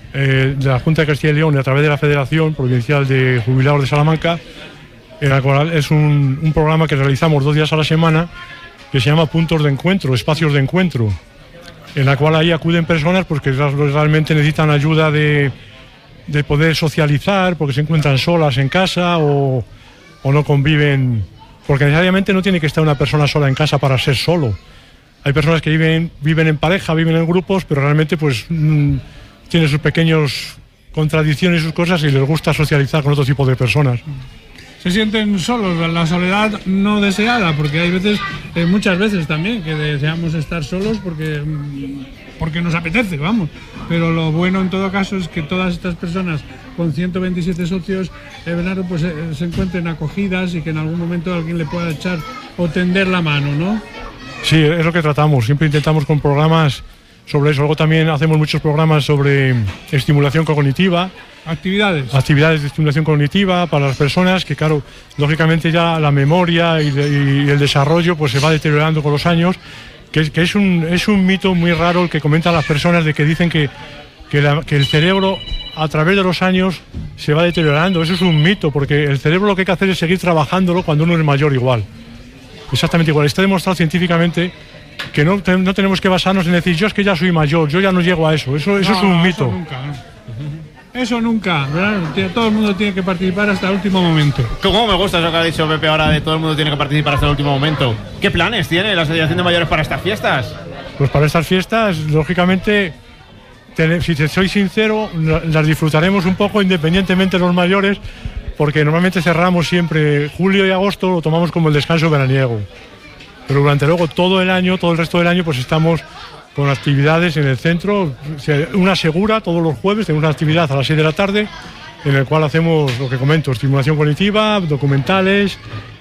de la Junta de Castilla y León y a través de la Federación Provincial de Jubilados de Salamanca, en la cual es un programa que realizamos 2 días a la semana, que se llama Puntos de Encuentro, Espacios de Encuentro, en la cual ahí acuden personas porque realmente necesitan ayuda de poder socializar, porque se encuentran solas en casa o no conviven, porque necesariamente no tiene que estar una persona sola en casa para ser solo. Hay personas que viven en pareja, viven en grupos, pero realmente pues tienen sus pequeños contradicciones y sus cosas y les gusta socializar con otro tipo de personas. Se sienten solos, la soledad no deseada, porque hay veces, muchas veces también, que deseamos estar solos porque nos apetece, vamos. Pero lo bueno en todo caso es que todas estas personas con 127 socios, Bernardo, pues se encuentren acogidas y que en algún momento alguien le pueda echar o tender la mano, ¿no? Sí, es lo que tratamos. Siempre intentamos con programas sobre eso. Luego también hacemos muchos programas sobre estimulación cognitiva. Actividades de estimulación cognitiva para las personas, que claro, lógicamente ya la memoria y el desarrollo pues se va deteriorando con los años, que es un mito muy raro el que comentan las personas de que dicen que el cerebro a través de los años se va deteriorando. Eso es un mito, porque el cerebro lo que hay que hacer es seguir trabajándolo cuando uno es mayor igual. Exactamente igual. Está demostrado científicamente que no tenemos que basarnos en decir yo es que ya soy mayor, yo ya no llego a eso. Eso es un mito. Eso nunca, ¿no? Eso nunca, ¿verdad? Todo el mundo tiene que participar hasta el último momento. ¿Cómo me gusta eso que ha dicho Pepe ahora de todo el mundo tiene que participar hasta el último momento? ¿Qué planes tiene la Asociación de Mayores para estas fiestas? Pues para estas fiestas, lógicamente, si te soy sincero, las disfrutaremos un poco independientemente de los mayores, porque normalmente cerramos siempre julio y agosto, lo tomamos como el descanso veraniego. Pero durante luego todo el resto del año, pues estamos con actividades en el centro, una segura todos los jueves, tenemos una actividad a las 6 de la tarde, en el cual hacemos lo que comento, estimulación cognitiva, documentales,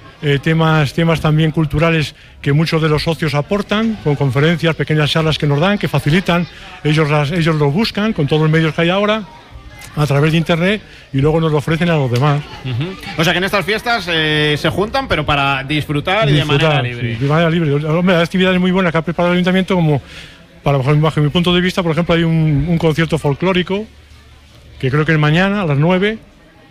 temas también culturales que muchos de los socios aportan, con conferencias, pequeñas charlas que nos dan, que facilitan, ellos lo buscan con todos los medios que hay ahora, a través de internet, y luego nos lo ofrecen a los demás. O sea que en estas fiestas se juntan, pero para disfrutar y de manera libre. Sí, de manera libre. Hombre, hay actividades muy buenas que ha preparado el ayuntamiento, como bajo mi punto de vista, por ejemplo, hay un concierto folclórico que creo que es mañana a las 9,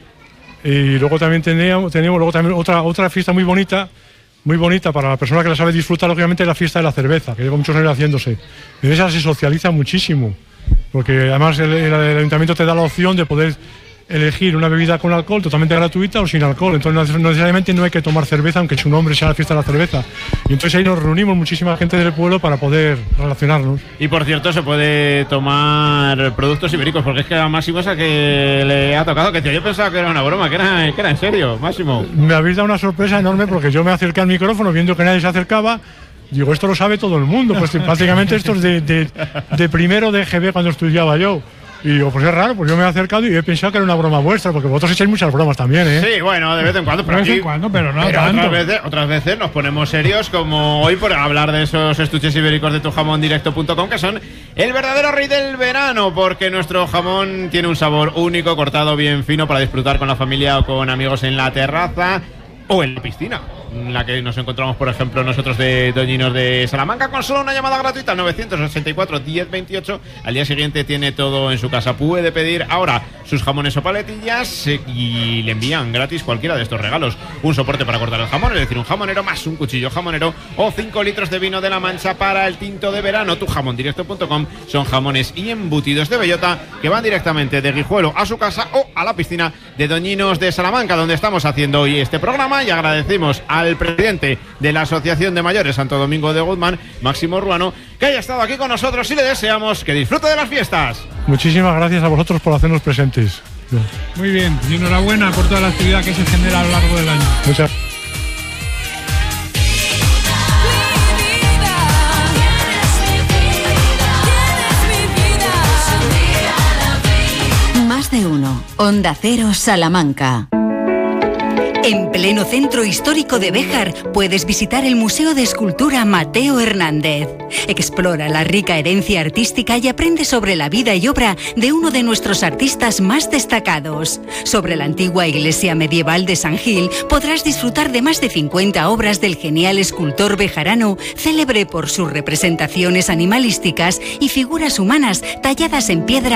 y luego también tenemos otra fiesta muy bonita para la persona que la sabe disfrutar, lógicamente, la fiesta de la cerveza, que lleva muchos años haciéndose. En esa se socializa muchísimo, porque además el ayuntamiento te da la opción de poder elegir una bebida con alcohol totalmente gratuita o sin alcohol. Entonces no necesariamente no hay que tomar cerveza, aunque su nombre sea la fiesta de la cerveza. Y entonces ahí nos reunimos muchísima gente del pueblo para poder relacionarnos. Y por cierto, se puede tomar productos ibéricos, porque es que a Máximo esa que le ha tocado, que yo pensaba que era una broma, que era en serio, Máximo. Me habéis dado una sorpresa enorme, porque yo me acerqué al micrófono viendo que nadie se acercaba. Digo, esto lo sabe todo el mundo, pues prácticamente esto es de primero de EGB cuando estudiaba yo. Y digo, pues es raro, pues yo me he acercado y he pensado que era una broma vuestra, porque vosotros echáis muchas bromas también, ¿eh? Sí, bueno, de vez en cuando, pero no tanto. Otras veces nos ponemos serios, como hoy, por hablar de esos estuches ibéricos de tujamondirecto.com, que son el verdadero rey del verano, porque nuestro jamón tiene un sabor único, cortado bien fino para disfrutar con la familia o con amigos en la terraza o en la piscina, en la que nos encontramos, por ejemplo, nosotros de Doñinos de Salamanca, con solo una llamada gratuita, 984 1028. Al día siguiente tiene todo en su casa. Puede pedir ahora sus jamones o paletillas y le envían gratis cualquiera de estos regalos: un soporte para cortar el jamón, es decir, un jamonero, más un cuchillo jamonero, o 5 litros de vino de la Mancha para el tinto de verano. Tujamondirecto.com son jamones y embutidos de bellota que van directamente de Guijuelo a su casa o a la piscina de Doñinos de Salamanca, donde estamos haciendo hoy este programa. Y agradecemos al presidente de la Asociación de Mayores Santo Domingo de Guzmán, Máximo Ruano, que haya estado aquí con nosotros, y le deseamos que disfrute de las fiestas. Muchísimas gracias a vosotros por hacernos presentes. Muy bien, y enhorabuena por toda la actividad que se genera a lo largo del año. Muchas Más de uno. Onda Cero Salamanca. En pleno centro histórico de Béjar puedes visitar el Museo de Escultura Mateo Hernández. Explora la rica herencia artística y aprende sobre la vida y obra de uno de nuestros artistas más destacados. Sobre la antigua iglesia medieval de San Gil podrás disfrutar de más de 50 obras del genial escultor bejarano, célebre por sus representaciones animalísticas y figuras humanas talladas en piedra